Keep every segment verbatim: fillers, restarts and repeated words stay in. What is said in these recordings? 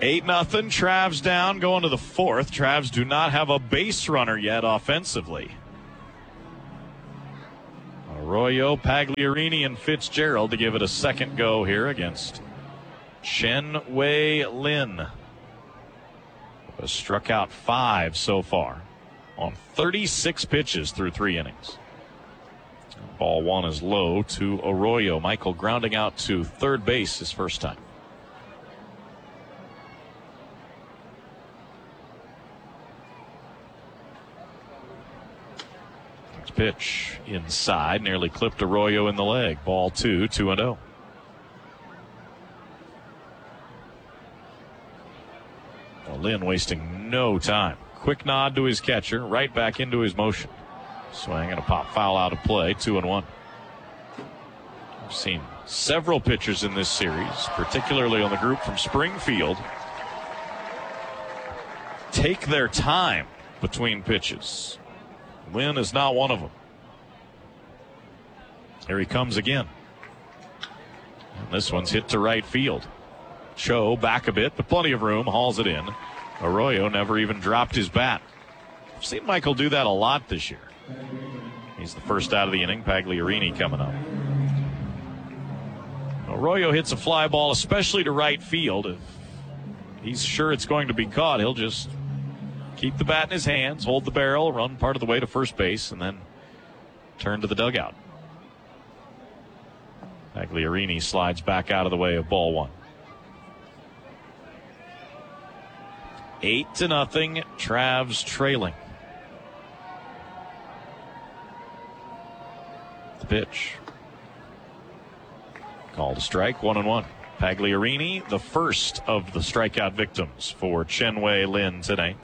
eight nothing, Travs down going to the fourth. Travs do not have a base runner yet offensively. Arroyo, Pagliarini, and Fitzgerald to give it a second go here against Chen Wei Lin. Has struck out five so far on thirty-six pitches through three innings. Ball one is low to Arroyo. Michael grounding out to third base his first time. Next pitch inside, nearly clipped Arroyo in the leg. Ball two, two and oh. Well, Lynn wasting no time. Quick nod to his catcher, right back into his motion. Swing and a pop foul out of play, two and one. We've seen several pitchers in this series, particularly on the group from Springfield, take their time between pitches. Lynn is not one of them. Here he comes again. And this one's hit to right field. Cho back a bit, but plenty of room, hauls it in. Arroyo never even dropped his bat. I've seen Michael do that a lot this year. He's the first out of the inning. Pagliarini coming up. Arroyo hits a fly ball, especially to right field. If he's sure it's going to be caught, he'll just keep the bat in his hands, hold the barrel, run part of the way to first base, and then turn to the dugout. Pagliarini slides back out of the way of ball one. Eight to nothing, Travs trailing. The pitch. Called a strike, one and one. Pagliarini, the first of the strikeout victims for Chen Wei Lin tonight.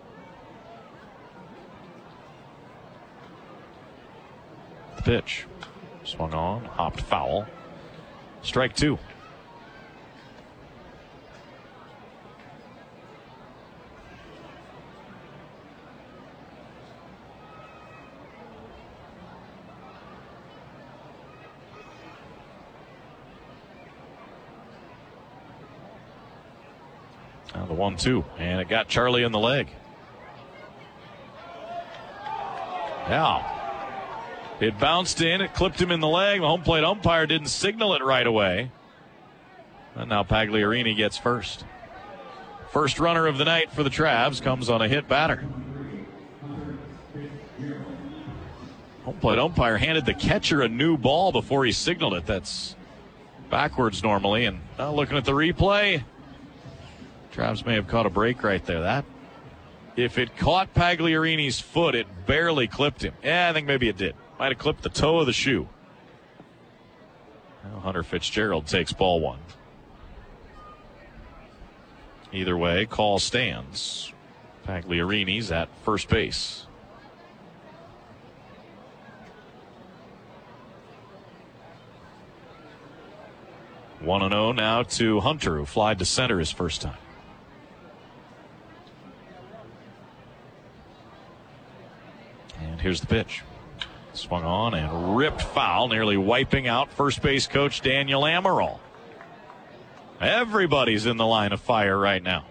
The pitch. Swung on, hopped foul. Strike two. Now the one two, and it got Charlie in the leg. Now, it bounced in, it clipped him in the leg. The home plate umpire didn't signal it right away. And now Pagliarini gets first. First runner of the night for the Travs comes on a hit batter. Home plate umpire handed the catcher a new ball before he signaled it. That's backwards normally. And now looking at the replay, Travs may have caught a break right there. That, if it caught Pagliarini's foot, it barely clipped him. Yeah, I think maybe it did. Might have clipped the toe of the shoe. Now Hunter Fitzgerald takes ball one. Either way, call stands. Pagliarini's at first base. one and oh now to Hunter, who flied to center his first time. And here's the pitch. Swung on and ripped foul, nearly wiping out first base coach Daniel Amaral. Everybody's in the line of fire right now.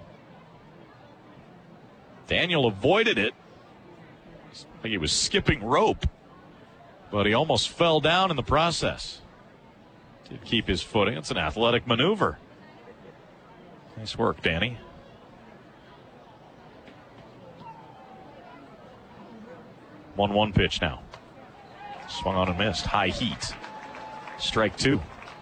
Daniel avoided it. Like he was skipping rope, but he almost fell down in the process. Did keep his footing. It's an athletic maneuver. Nice work, Danny. one one pitch now. Swung on and missed. High heat. Strike two.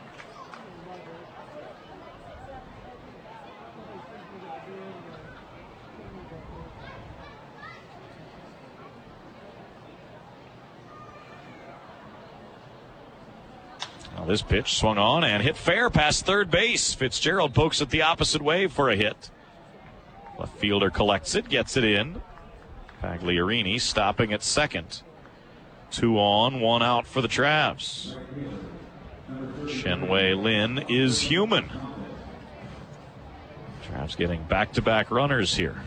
Now this pitch swung on and hit fair past third base. Fitzgerald pokes it the opposite way for a hit. Left fielder collects it, gets it in. Pagliarini stopping at second. Two on, one out for the Travs. Chen Wei Lin is human. Travs getting back-to-back runners here.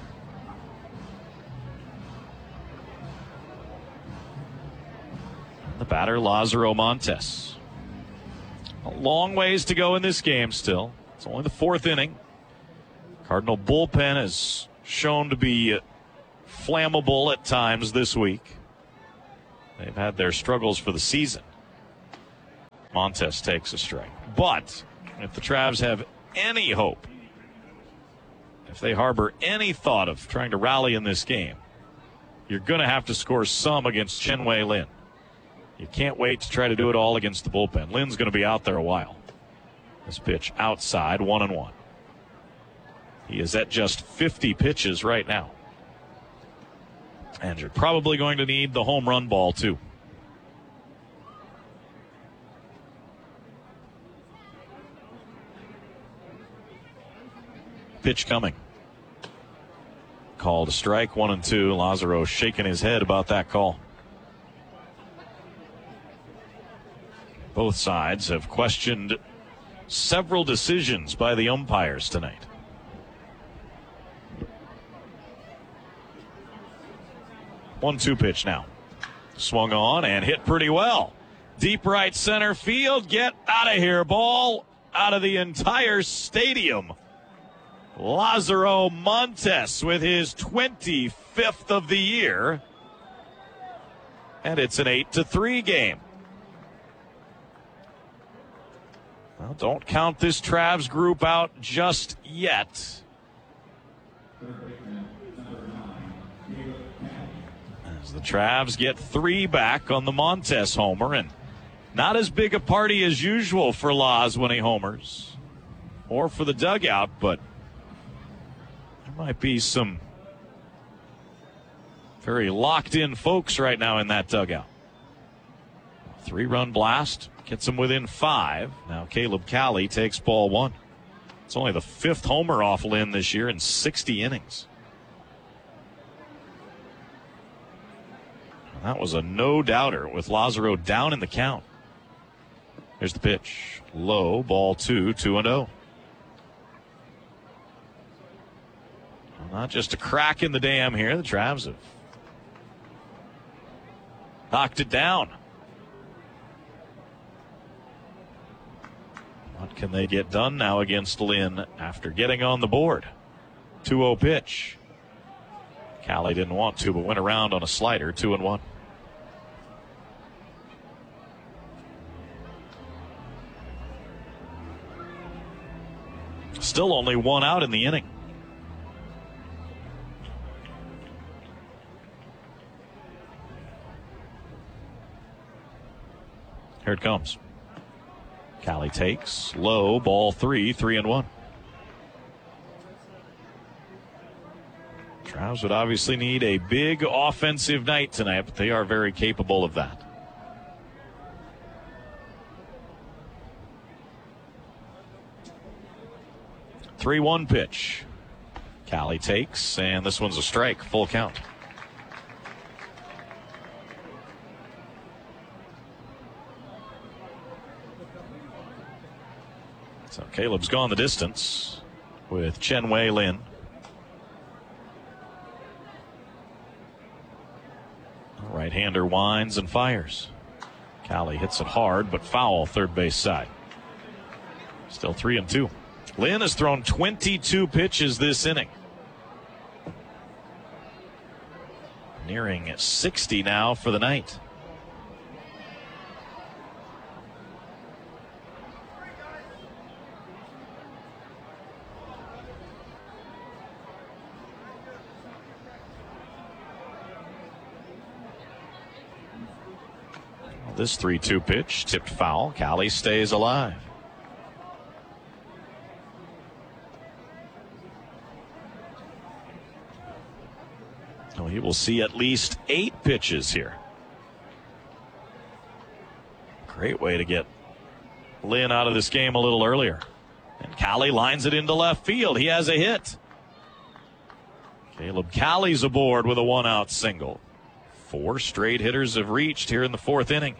The batter, Lázaro Montes. A long ways to go in this game still. It's only the fourth inning. Cardinal bullpen has shown to be flammable at times this week. They've had their struggles for the season. Montes takes a strike. But if the Travs have any hope, if they harbor any thought of trying to rally in this game, you're going to have to score some against Chen-Wei Lin. You can't wait to try to do it all against the bullpen. Lin's going to be out there a while. This pitch outside, one and one. He is at just fifty pitches right now. And you're probably going to need the home run ball, too. Pitch coming. Called a strike, one and two. Lazaro shaking his head about that call. Both sides have questioned several decisions by the umpires tonight. one two pitch now. Swung on and hit pretty well. Deep right center field. Get out of here. Ball out of the entire stadium. Lazaro Montes with his twenty-fifth of the year. And it's an eight to three game. Well, don't count this Travs group out just yet. As the Travs get three back on the Montes homer, and not as big a party as usual for Laz when he homers, or for the dugout, but there might be some very locked-in folks right now in that dugout. Three-run blast gets him within five. Now Caleb Cali takes ball one. It's only the fifth homer off Lynn this year in sixty innings. And that was a no-doubter with Lazaro down in the count. Here's the pitch. Low, ball two, two and oh. Not just a crack in the dam here. The Travs have knocked it down. What can they get done now against Lynn after getting on the board? two oh pitch. Cali didn't want to, but went around on a slider, two and one. Still only one out in the inning. Here it comes. Cali takes low, ball three, three and one. Travs would obviously need a big offensive night tonight, but they are very capable of that. three one pitch. Cali takes, and this one's a strike, full count. So Caleb's gone the distance with Chen-Wei Lin. Right-hander winds and fires. Cali hits it hard, but foul third base side. Still three and two. Lin has thrown twenty-two pitches this inning. Nearing sixty now for the night. This three two pitch tipped foul. Cali stays alive. Oh, he will see at least eight pitches here. Great way to get Lin out of this game a little earlier. And Cali lines it into left field. He has a hit. Caleb Cali's aboard with a one-out single. Four straight hitters have reached here in the fourth inning.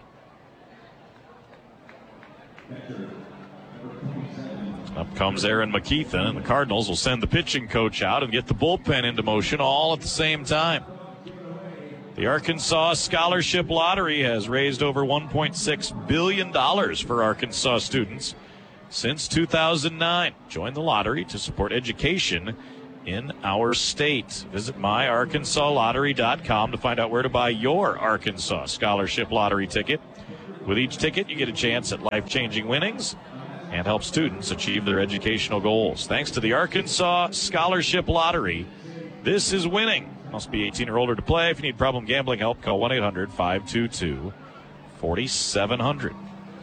Up comes Aaron McKeithen, and the Cardinals will send the pitching coach out and get the bullpen into motion all at the same time. The Arkansas Scholarship Lottery has raised over one point six billion dollars for Arkansas students since two thousand nine. Join the lottery to support education in our state. Visit my arkansas lottery dot com to find out where to buy your Arkansas Scholarship Lottery ticket. With each ticket, you get a chance at life-changing winnings and help students achieve their educational goals. Thanks to the Arkansas Scholarship Lottery, this is winning. Must be eighteen or older to play. If you need problem gambling help, call one eight hundred five two two four seven zero zero.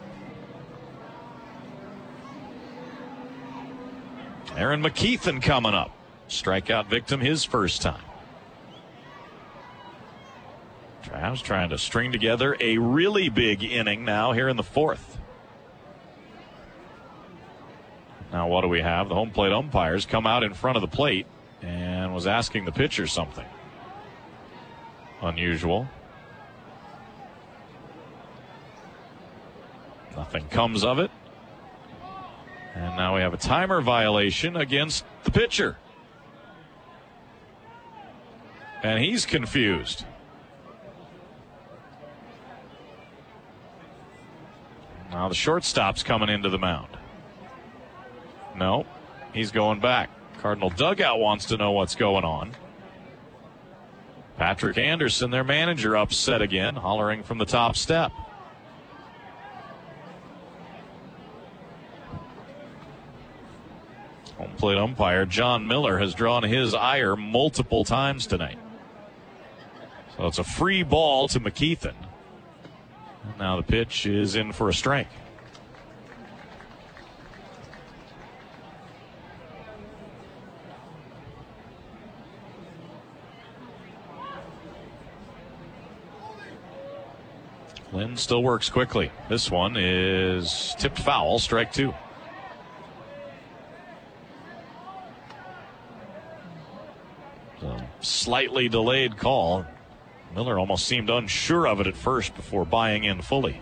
Aaron McKeithen coming up. Strikeout victim his first time. Travs trying to string together a really big inning now here in the fourth. Now what do we have? The home plate umpires come out in front of the plate and was asking the pitcher something unusual. Nothing comes of it. And now we have a timer violation against the pitcher. And he's confused. Now the shortstop's coming into the mound. No, he's going back. Cardinal dugout wants to know what's going on. Patrick Anderson, their manager, upset again, hollering from the top step. Home plate umpire John Miller has drawn his ire multiple times tonight. So it's a free ball to McKeithen. And now the pitch is in for a strike. Lynn still works quickly. This one is tipped foul, strike two. A slightly delayed call. Miller almost seemed unsure of it at first before buying in fully.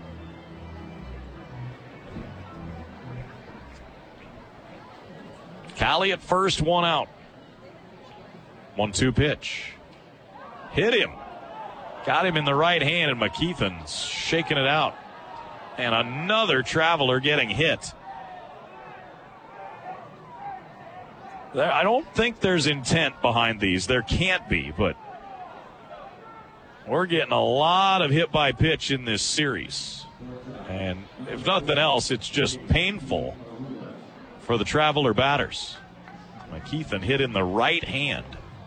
Callie at first, one out. one two pitch. Hit him. Got him in the right hand, and McKeithen's shaking it out. And another Traveler getting hit. I don't think there's intent behind these. There can't be, but we're getting a lot of hit by pitch in this series. And if nothing else, it's just painful for the Traveler batters. McKeithen hit in the right hand.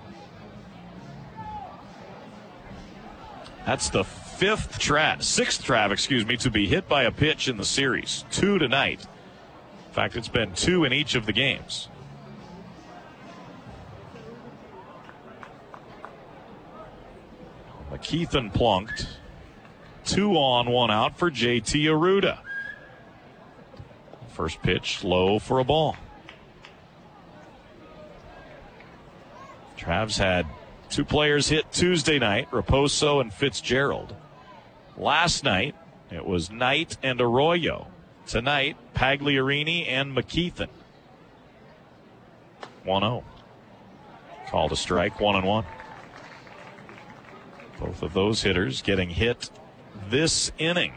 That's the fifth trav, sixth trav, excuse me, to be hit by a pitch in the series. Two tonight. In fact, it's been two in each of the games. McKeithen plunked. Two on, one out for J T Arruda. First pitch low for a ball. Travs had two players hit Tuesday night, Raposo and Fitzgerald. Last night, it was Knight and Arroyo. Tonight, Pagliarini and McKeithen. one oh. Called a strike, one and one. Both of those hitters getting hit this inning.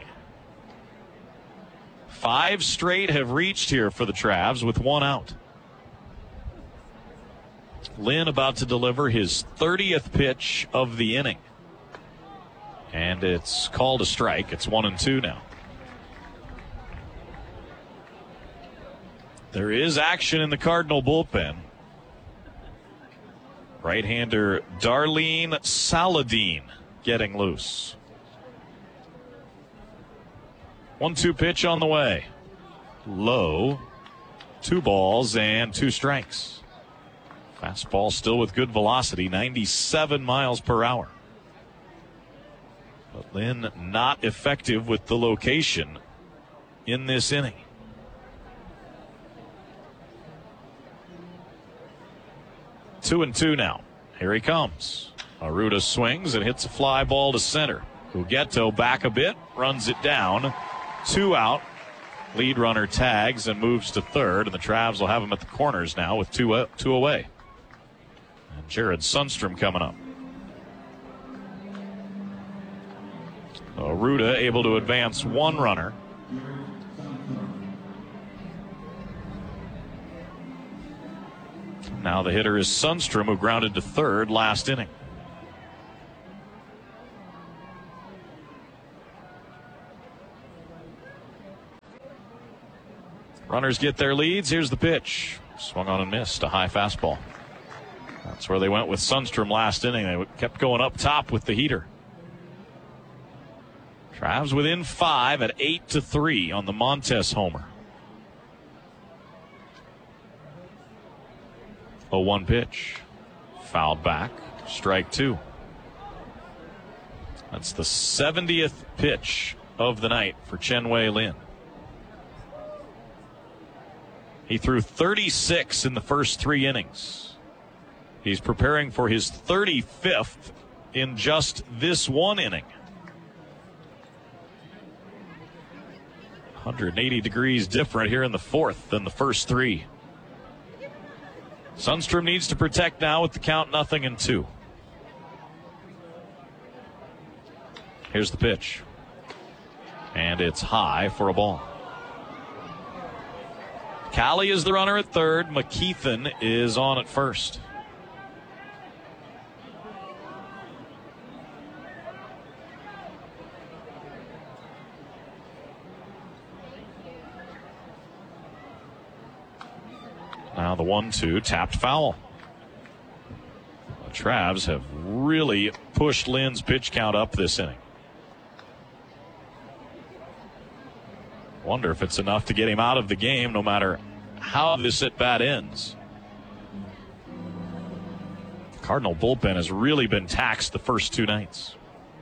Five straight have reached here for the Travs with one out. Lynn about to deliver his thirtieth pitch of the inning. And it's called a strike. It's one and two now. There is action in the Cardinal bullpen. Right-hander Darlene Saladin getting loose. one two pitch on the way. Low. Two balls and two strikes. Fastball still with good velocity, ninety-seven miles per hour. But Lynn not effective with the location in this inning. Two and two now. Here he comes. Arruda swings and hits a fly ball to center. Hugueto back a bit, runs it down. Two out. Lead runner tags and moves to third, and the Travs will have him at the corners now with two, uh, two away. And Jared Sundstrom coming up. Arruda able to advance one runner. Now the hitter is Sundstrom, who grounded to third last inning. Runners get their leads. Here's the pitch. Swung on and missed. A high fastball. That's where they went with Sundstrom last inning. They kept going up top with the heater. Travs within five at eight to three on the Montes homer. oh one pitch. Fouled back. Strike two. That's the seventieth pitch of the night for Chen-Wei Lin. He threw thirty-six in the first three innings. He's preparing for his thirty-fifth in just this one inning. one hundred eighty degrees different here in the fourth than the first three. Sundstrom needs to protect now with the count nothing and two. Here's the pitch. And it's high for a ball. Callie is the runner at third. McKeithen is on at first. Now the one two tapped foul. The Travs have really pushed Lin's pitch count up this inning. Wonder if it's enough to get him out of the game no matter how this at bat ends. The Cardinal bullpen has really been taxed the first two nights.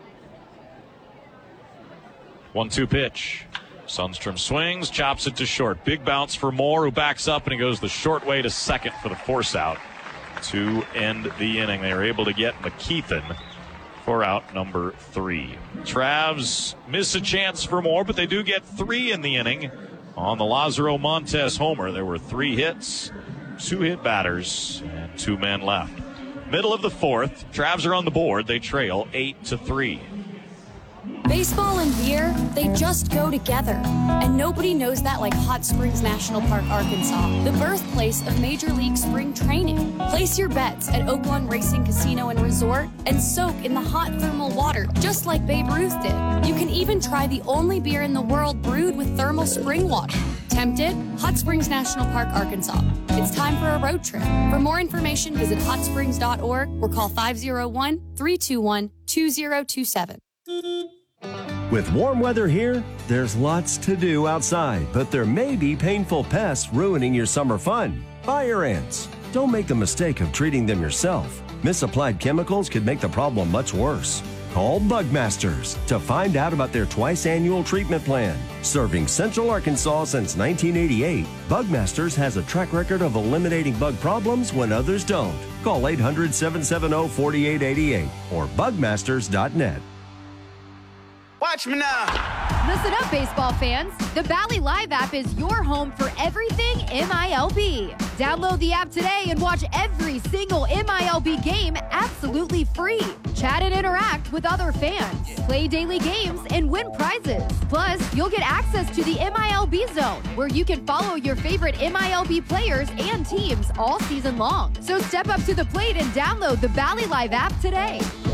one two pitch. Sundstrom swings, chops it to short. Big bounce for Moore, who backs up, and he goes the short way to second for the force out to end the inning. They are able to get McKeithen for out number three. Travs miss a chance for more, but they do get three in the inning on the Lazaro Montes homer. There were three hits, two hit batters, and two men left. Middle of the fourth, Travs are on the board. They trail eight to three. Baseball and beer, they just go together. And nobody knows that like Hot Springs National Park, Arkansas, the birthplace of Major League Spring Training. Place your bets at Oak Lawn Racing Casino and Resort and soak in the hot thermal water, just like Babe Ruth did. You can even try the only beer in the world brewed with thermal spring water. Tempted? Hot Springs National Park, Arkansas. It's time for a road trip. For more information, visit hot springs dot org or call five oh one, three two one, two oh two seven. With warm weather here, there's lots to do outside, but there may be painful pests ruining your summer fun. Fire ants. Don't make the mistake of treating them yourself. Misapplied chemicals could make the problem much worse. Call Bugmasters to find out about their twice-annual treatment plan. Serving Central Arkansas since nineteen eighty-eight, Bugmasters has a track record of eliminating bug problems when others don't. Call eight hundred, seven seven zero, four eight eight eight or bugmasters dot net. Watch me now. Listen up, baseball fans. The Bally Live app is your home for everything M I L B. Download the app today and watch every single M I L B game absolutely free. Chat and interact with other fans. Play daily games and win prizes. Plus, you'll get access to the M I L B Zone, where you can follow your favorite M I L B players and teams all season long. So step up to the plate and download the Bally Live app today.